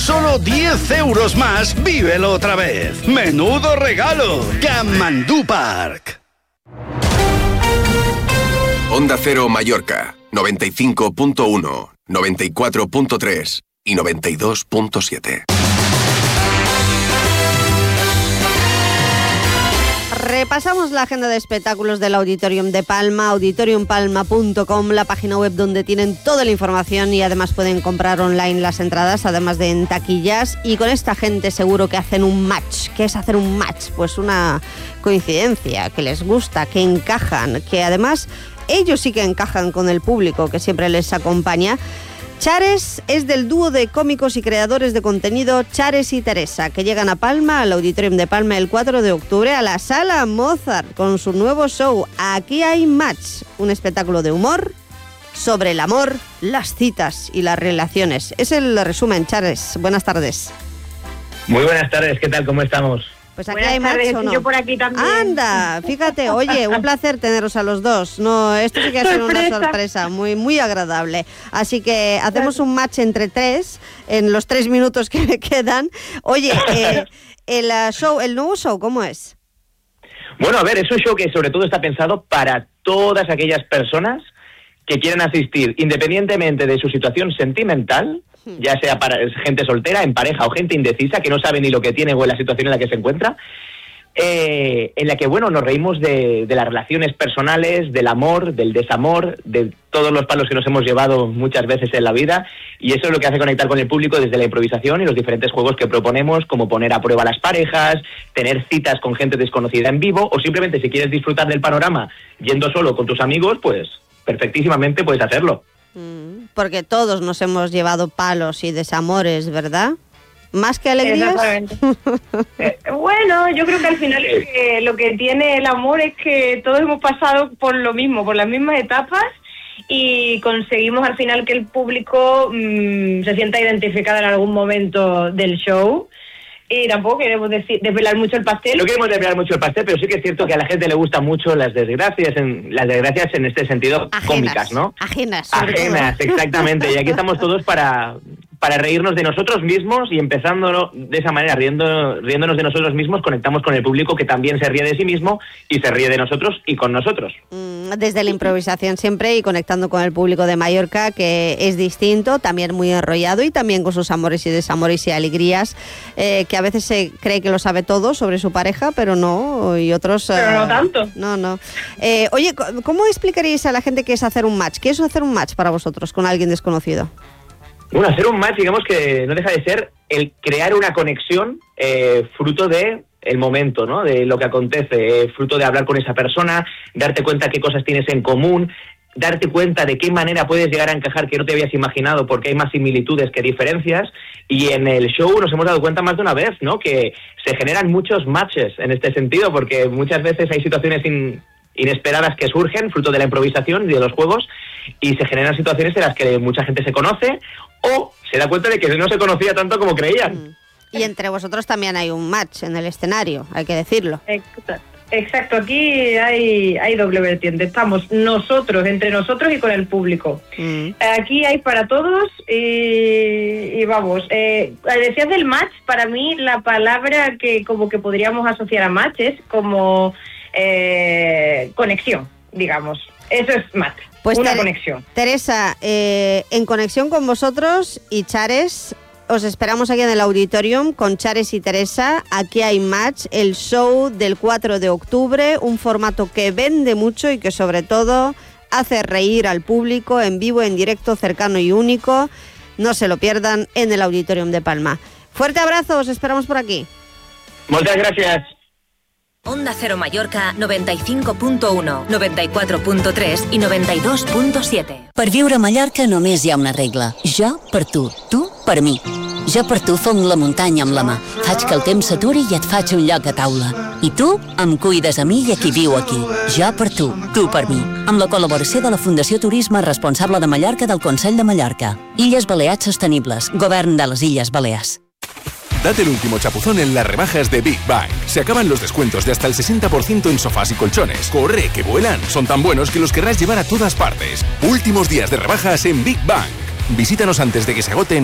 Solo 10 euros más, vívelo otra vez. ¡Menudo regalo! Katmandú Park. Onda Cero Mallorca, 95.1, 94.3 y 92.7. Repasamos la agenda de espectáculos del Auditorium de Palma, auditoriumpalma.com, la página web donde tienen toda la información y además pueden comprar online las entradas, además de en taquillas. Y con esta gente seguro que hacen un match. ¿Qué es hacer un match? Pues una coincidencia, que les gusta, que encajan, que además ellos sí que encajan con el público que siempre les acompaña. Chares es del dúo de cómicos y creadores de contenido Chares y Teresa, que llegan a Palma, al Auditorium de Palma, el 4 de octubre, a la Sala Mozart, con su nuevo show Aquí hay match, un espectáculo de humor sobre el amor, las citas y las relaciones. Es el resumen, Chares. Buenas tardes. Muy buenas tardes, ¿qué tal? ¿Cómo estamos? Pues aquí hay match, ¿o no? Yo por aquí también. Anda, fíjate, oye, un placer teneros a los dos. No, esto sí que ha sido una sorpresa muy, muy agradable. Así que hacemos un match entre tres en los 3 minutos que me quedan. Oye, el nuevo show, ¿cómo es? Bueno, a ver, es un show que sobre todo está pensado para todas aquellas personas que quieren asistir, independientemente de su situación sentimental, ya sea para gente soltera, en pareja o gente indecisa que no sabe ni lo que tiene o en la situación en la que se encuentra, en la que, bueno, nos reímos de las relaciones personales, del amor, del desamor, de todos los palos que nos hemos llevado muchas veces en la vida, y eso es lo que hace conectar con el público desde la improvisación y los diferentes juegos que proponemos, como poner a prueba las parejas, tener citas con gente desconocida en vivo, o simplemente si quieres disfrutar del panorama yendo solo con tus amigos, pues perfectísimamente puedes hacerlo. Porque todos nos hemos llevado palos y desamores, ¿verdad? ¿Más que alegrías? Exactamente. Bueno, yo creo que al final lo que tiene el amor es que todos hemos pasado por lo mismo, por las mismas etapas, y conseguimos al final que el público se sienta identificado en algún momento del show. Y tampoco queremos desvelar mucho el pastel. No queremos desvelar mucho el pastel, pero sí que es cierto que a la gente le gustan mucho las desgracias en este sentido cómicas, ¿no? Ajenas, exactamente. Y aquí estamos todos para reírnos de nosotros mismos, y empezando de esa manera, riéndonos de nosotros mismos, conectamos con el público, que también se ríe de sí mismo y se ríe de nosotros y con nosotros. Desde la improvisación siempre, y conectando con el público de Mallorca, que es distinto, también muy enrollado, y también con sus amores y desamores y alegrías, que a veces se cree que lo sabe todo sobre su pareja, pero no, y otros... Pero no tanto. No. Oye, ¿cómo explicaríais a la gente qué es hacer un match? ¿Qué es hacer un match para vosotros con alguien desconocido? Bueno, hacer un match, digamos que no deja de ser el crear una conexión fruto de el momento, ¿no? De lo que acontece, fruto de hablar con esa persona, darte cuenta qué cosas tienes en común, darte cuenta de qué manera puedes llegar a encajar que no te habías imaginado, porque hay más similitudes que diferencias. Y en el show nos hemos dado cuenta más de una vez, ¿no? Que se generan muchos matches en este sentido, porque muchas veces hay situaciones inesperadas que surgen fruto de la improvisación y de los juegos, y se generan situaciones en las que mucha gente se conoce o se da cuenta de que no se conocía tanto como creían. Y entre vosotros también hay un match en el escenario, hay que decirlo. Exacto, aquí hay doble vertiente. Estamos entre nosotros y con el público. Aquí hay para todos y vamos. Decías del match, para mí la palabra que como que podríamos asociar a match es como conexión, digamos. Eso es match, pues una conexión. Teresa, en conexión con vosotros y Chares, os esperamos aquí en el Auditorium con Chares y Teresa. Aquí hay match, el show del 4 de octubre, un formato que vende mucho y que sobre todo hace reír al público en vivo, en directo, cercano y único. No se lo pierdan en el Auditorium de Palma. Fuerte abrazo, os esperamos por aquí. Muchas gracias. Onda Cero Mallorca 95.1, 94.3 i 92.7. Per viure a Mallorca només hi ha una regla. Jo per tu per mi. Jo per tu fong la muntanya amb la mà. Faig que el temps s'aturi i et faig un lloc a taula. I tu em cuides a mi i a qui viu aquí. Jo per tu per mi. Amb la col·laboració de la Fundació Turisme Responsable de Mallorca del Consell de Mallorca. Illes Balears Sostenibles. Govern de les Illes Balears. Date el último chapuzón en las rebajas de Big Bang. Se acaban los descuentos de hasta el 60% en sofás y colchones. ¡Corre, que vuelan! Son tan buenos que los querrás llevar a todas partes. Últimos días de rebajas en Big Bang. Visítanos antes de que se agoten